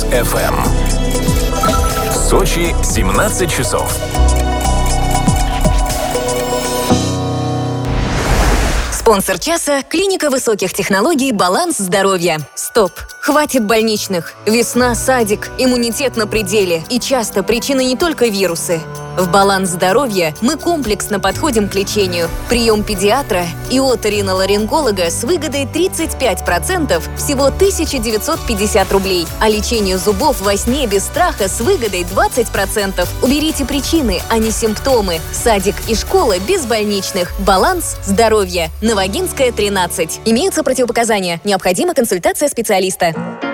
FM. Сочи, 17 часов. Спонсор часа – клиника высоких технологий «Баланс здоровья». Стоп! Хватит больничных. Весна, садик, иммунитет на пределе. И часто причины не только вирусы. В «Баланс здоровья» мы комплексно подходим к лечению. Прием педиатра и оториноларинголога с выгодой 35%, всего 1950 рублей. А лечение зубов во сне без страха с выгодой 20%. Уберите причины, а не симптомы. Садик и школа без больничных. «Баланс здоровья». Новогинская, 13. Имеются противопоказания. Необходима консультация специалиста.